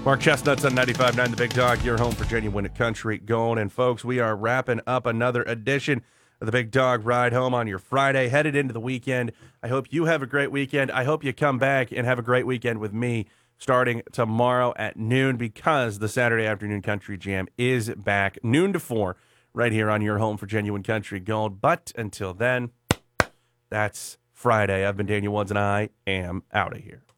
Mark Chestnuts on 95.9 The Big Dog, your home for genuine country gold. And folks, we are wrapping up another edition of the Big Dog Ride Home on your Friday, headed into the weekend. I hope you have a great weekend. I hope you come back and have a great weekend with me starting tomorrow at noon, because the Saturday Afternoon Country Jam is back, noon to 4, right here on your home for genuine country gold. But until then, that's Friday. I've been Daniel Woods, and I am out of here.